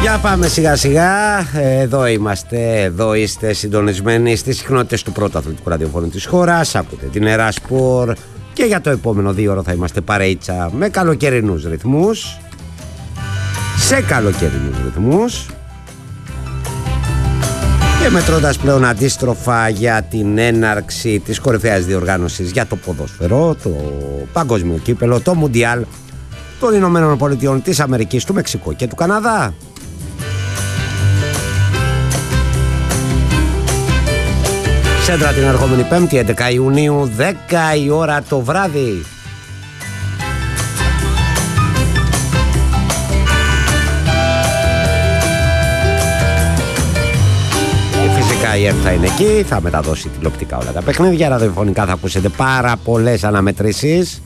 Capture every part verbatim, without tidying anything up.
Για πάμε σιγά σιγά. Εδώ είμαστε, εδώ είστε συντονισμένοι στις συχνότητες του πρώτου αθλητικού ραδιοφώνου της χώρας. Ακούτε την Έρα Σπορ και για το επόμενο δύο ώρο θα είμαστε παρείτσα με καλοκαιρινούς ρυθμούς. Σε καλοκαιρινούς ρυθμούς. Και μετρώντας πλέον αντίστροφα για την έναρξη της κορυφαίας διοργάνωσης για το ποδόσφαιρο, το παγκόσμιο κύπελο, το Μουντιάλ των Ηνωμένων Πολιτειών της Αμερικής, του Μεξικού και του Καναδά. Σέντρα την ερχόμενη Πέμπτη, έντεκα Ιουνίου, δέκα η ώρα το βράδυ. Και φυσικά η ΕΡΤ θα είναι εκεί, θα μεταδώσει τηλεοπτικά όλα τα παιχνίδια. Ραδιοφωνικά θα ακούσετε πάρα πολλές αναμετρήσεις.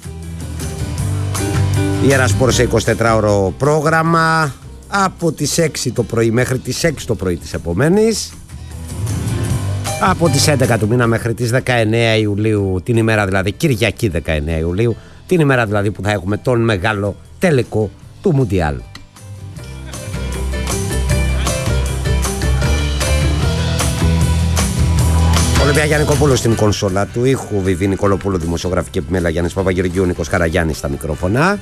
Η Έρα Σπορ σε εικοσιτετράωρο πρόγραμμα από τις έξι το πρωί μέχρι τις έξι το πρωί της επομένης. Από τις έντεκα του μήνα μέχρι τις δεκαεννέα Ιουλίου, την ημέρα δηλαδή, Κυριακή δεκαεννέα Ιουλίου, την ημέρα δηλαδή που θα έχουμε τον μεγάλο τελικό του Μουντιάλ. Ολυμπία Γιάννη Κοπούλου στην κονσόλα του ήχου, Βιβί Νικολοπούλου δημοσιογραφική επιμέλεια, Γιάννης Παπαγεωργίου, Νίκος Καραγιάννης στα μικρόφωνα.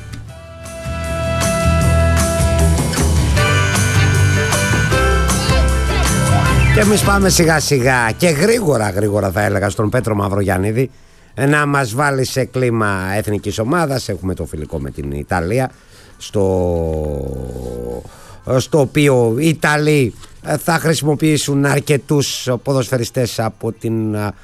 Και εμείς πάμε σιγά σιγά και γρήγορα γρήγορα θα έλεγα στον Πέτρο Μαυρογιαννίδη να μας βάλει σε κλίμα εθνικής ομάδας. Έχουμε το φιλικό με την Ιταλία, στο, στο οποίο οι Ιταλοί θα χρησιμοποιήσουν αρκετούς ποδοσφαιριστές από την, α,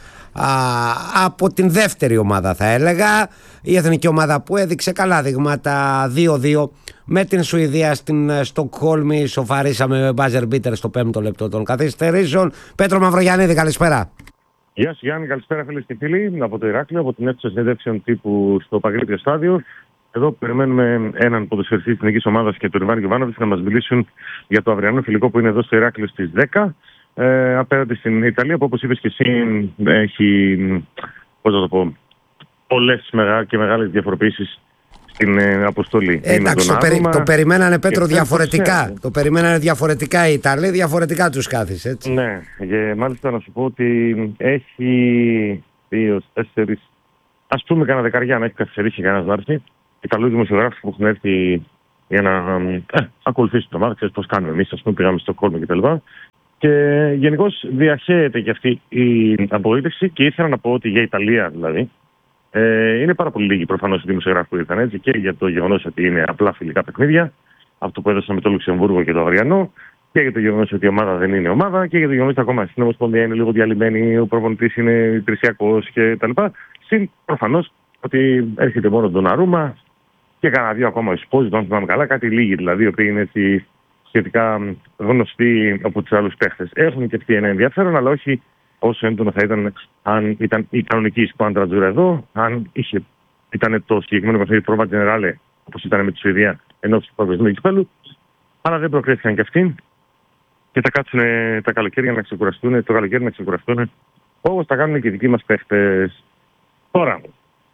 από την δεύτερη ομάδα θα έλεγα. Η εθνική ομάδα που έδειξε καλά δείγματα δύο δύο με την Σουηδία στην Στοκχόλμη. Σοφαρίσαμε με μπάζερ μπίτερ στο πέμπτο λεπτό των καθυστερήσεων. Πέτρο Μαυρογιαννίδη, καλησπέρα. Γεια σου Γιάννη, καλησπέρα φίλες και φίλοι από το Ηράκλειο, από την αίθουσα συνέντευξεων τύπου στο Παγκρίτιο Στάδιο. Εδώ περιμένουμε έναν ποδοσφαιριστή της εθνικής ομάδας και τον Ιβάν Γιοβάνοβιτς να μας μιλήσουν για το αυριανό φιλικό που είναι εδώ στο Ηράκλειο στις δέκα. Ε, απέναντι στην Ιταλία που, όπως είπες και εσύ, έχει, πώς θα το πω, πολλές μεγα, και μεγάλες διαφοροποιήσεις στην ε, αποστολή. Ε, εντάξει, το, περι, το περιμένανε Πέτρο διαφορετικά. Το περιμένανε διαφορετικά οι Ιταλοί, διαφορετικά τους κάθισε, έτσι. Ναι, και μάλιστα να σου πω ότι έχει δύο, τέσσερις, ας πούμε κανένα δεκαριά να έχει καθυστερήσει κανένας να έρθει. Ιταλούς δημοσιογράφους που έχουν έρθει για να ε, ακολουθήσουν την ομάδα, ξέρεις πώς κάνουμε εμείς, ας πούμε, πήγαμε στο Κόλμο κτλ. Και γενικώς διαχέεται και αυτή η απογοήτευση και ήθελα να πω ότι για Ιταλία δηλαδή ε, είναι πάρα πολύ λίγοι προφανώς οι δημοσιογράφοι που ήρθαν, έτσι, και για το γεγονός ότι είναι απλά φιλικά παιχνίδια, αυτό που έδωσαν με το Λουξεμβούργο και το Αυριανό, και για το γεγονός ότι η ομάδα δεν είναι ομάδα, και για το γεγονός ότι ακόμα στην Ομοσπονδία είναι λίγο διαλυμένη, ο προπονητής είναι υπηρεσιακός κτλ. Συν προφανώς ότι έρχεται μόνο τον Αρούμα και κανένα δύο ακόμα Εσπόζιτο, αν θυμάμαι καλά, κάτι λίγοι δηλαδή, οι οποίοι είναι έτσι σχετικά γνωστοί από τους άλλους παίχτες. Έχουν και αυτοί ένα ενδιαφέρον, αλλά όχι όσο έντονο θα ήταν αν ήταν η κανονική σκουάντρα Τζούρα εδώ, αν είχε, ήταν το συγκεκριμένο παιχνίδι Πρόβα Τζενεράλε, όπως ήταν με τη Σουηδία ενός του παγκοσμίου κυπέλλου. Αλλά δεν προκρίθηκαν και αυτοί και θα κάτσουν τα καλοκαίρια να ξεκουραστούν, το καλοκαίρι να ξεκουραστούν, όπως τα κάνουν και οι δικοί μας παίχτες. Τώρα,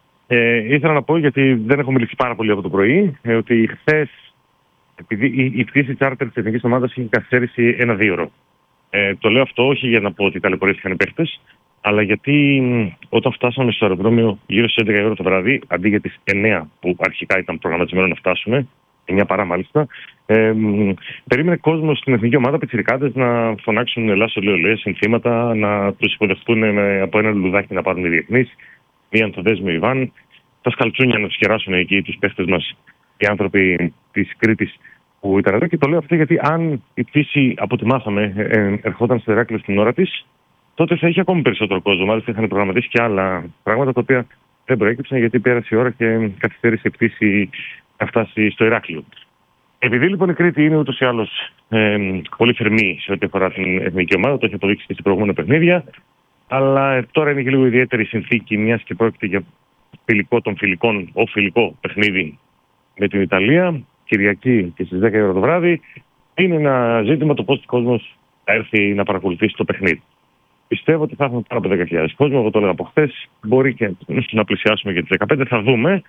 ε, ήθελα να πω, γιατί δεν έχω μιλήσει πάρα πολύ από το πρωί, ε, ότι χθες, επειδή η, η πτήση τσάρτερ της εθνικής ομάδας είχε καθυστέρηση ένα δύο ώρο. Ε, το λέω αυτό όχι για να πω ότι ταλαιπωρήθηκαν οι παίχτες, αλλά γιατί όταν φτάσαμε στο αεροδρόμιο γύρω στις έντεκα η ώρα το βράδυ, αντί για τις εννέα που αρχικά ήταν προγραμματισμένο να φτάσουμε, εννέα παρά μάλιστα, ε, περίμενε κόσμο στην εθνική ομάδα, πιτσιρικάδες, να φωνάξουν Ελλάς ολαιολαίες, συνθήματα, να τους υποδεχτούν με, από ένα λουλουδάκι να πάρουν οι διεθνείς, μία το δέσμιο Ιβάν, τα σκαλτσούνια να τους κεράσουν εκεί τους παίχτες μας, οι άνθρωποι της Κρήτης που ήταν εδώ. Και το λέω αυτό γιατί αν η πτήση, από ό,τι μάθαμε, ε, ερχόταν στο Ηράκλειο στην ώρα της, τότε θα είχε ακόμη περισσότερο κόσμο. Μάλιστα είχαν προγραμματίσει και άλλα πράγματα τα οποία δεν προέκυψαν γιατί πέρασε η ώρα και καθυστέρησε η πτήση να φτάσει στο Ηράκλειο. Επειδή λοιπόν η Κρήτη είναι ούτως ή άλλως ε, πολύ θερμή σε ό,τι αφορά την εθνική ομάδα, το έχει αποδείξει και σε προηγούμενα παιχνίδια, αλλά ε, τώρα είναι και λίγο ιδιαίτερη συνθήκη, μιας και πρόκειται για φιλικό των φιλικών, ο φιλικό παιχνίδι με την Ιταλία, Κυριακή και στις δέκα η ώρα το βράδυ. Είναι ένα ζήτημα το πώς ο κόσμος θα έρθει να παρακολουθήσει το παιχνίδι. Πιστεύω ότι θα έχουμε πάνω από δέκα χιλιάδες κόσμο, εγώ το έλεγα από χθες. Μπορεί και να πλησιάσουμε για τις δεκαπέντε, θα δούμε.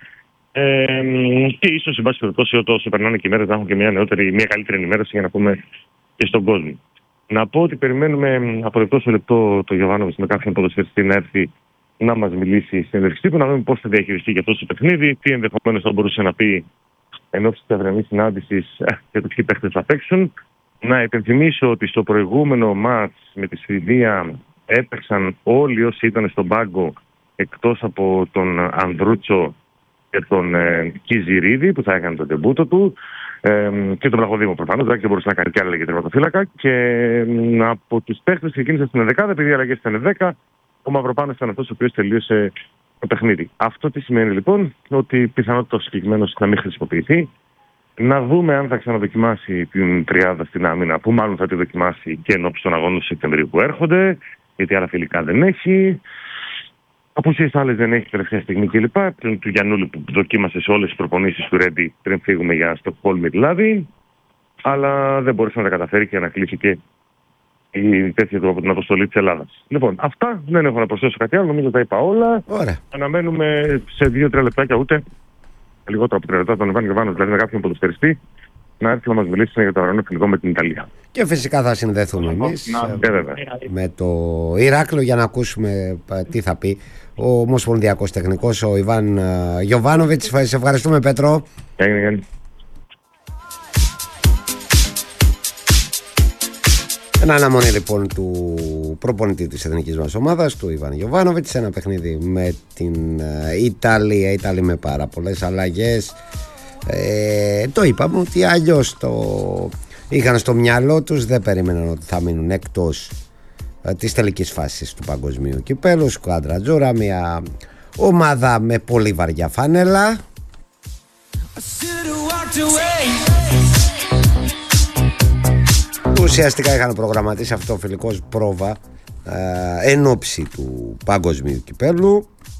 Ε, και ίσως, εν πάση περιπτώσει, όσο περνάνε και οι μέρες, να έχουν και μια, νεότερη, μια καλύτερη ενημέρωση για να πούμε και στον κόσμο. Να πω ότι περιμένουμε από λεπτό σε λεπτό το Γιωβάνοβιτς με κάποιον ποδοσφαιριστή να έρθει να μας μιλήσει στην συνέντευξή του, να δούμε πώς θα διαχειριστεί και αυτό το παιχνίδι, τι ενδεχομένως θα μπορούσε να πει εν ώψη της αυριανής συνάντησης για το ποιοι παίχτες θα παίξουν. Να υπενθυμίσω ότι στο προηγούμενο μάτς με τη Σουηδία έπαιξαν όλοι όσοι ήταν στον πάγκο εκτός από τον Ανδρούτσο και τον ε, Κιζιρίδη που θα έκανε το τεμπούτο του ε, και τον Πλαχοδήμο προφανώς, δηλαδή δεν μπορούσε να κάνει κι άλλα για τερματοφύλακα. Και ε, από τους παίχτες ξεκίνησαν στην ενδεκάδα, επειδή οι αλλαγές ήταν δέκα, ο Μαυροπάνος ήταν αυτός ο οποίος τελείωσε το παιχνίδι. Αυτό τι σημαίνει λοιπόν? Ότι πιθανότητα ο συγκεκριμένος να μην χρησιμοποιηθεί. Να δούμε αν θα ξαναδοκιμάσει την τριάδα στην άμυνα, που μάλλον θα τη δοκιμάσει και ενώπιση των αγώνων του Σεπτεμβρίου που έρχονται, γιατί άλλα φιλικά δεν έχει. Απουσίες άλλες δεν έχει τελευταία στιγμή κλπ. Του Γιαννούλη που δοκίμασε σε όλες τις προπονήσεις του Ρέντι πριν φύγουμε για Στοκχόλμη δηλαδή. Αλλά δεν μπορούσε να τα καταφέρει και να κλείσει και η τέτοια του από την αποστολή της Ελλάδας. Λοιπόν, αυτά δεν έχω να προσθέσω κάτι άλλο. Νομίζω τα είπα όλα. Ωραία. Αναμένουμε σε δύο τρία λεπτάκια ούτε λιγότερο από τρία λεπτά τον Ιβάν Γιωβάνοβιτς, δηλαδή με κάποιον ποδοσφαιριστή, να έρθει να μας μιλήσει για το αγωνιστικό φιλικό με την Ιταλία. Και φυσικά θα συνδεθούμε εμείς με το Ηράκλειο για να ακούσουμε τι θα πει ο ομοσπονδιακός τεχνικός, ο Ιβάν Γιωβάνοβιτς. Σε ευχαριστούμε, Πέτρο. Έγινε. Ένα αναμονή λοιπόν του προπονητή της εθνικής μας ομάδας, του Ιβάν Γιωβάνοβιτς, ένα παιχνίδι με την Ιταλία. Ιταλία με πάρα πολλές αλλαγές. Ε, το είπαμε ότι αλλιώς το είχαν στο μυαλό τους, δεν περίμεναν ότι θα μείνουν εκτός ε, της τελικής φάσης του παγκοσμίου κυπέλλου. Σκουάντρα Τζούρα, μια ομάδα με πολύ βαριά φάνελα. Ουσιαστικά είχαν προγραμματίσει αυτό φιλικός πρόβα ε, εν ώψη του παγκοσμίου κυπέλλου.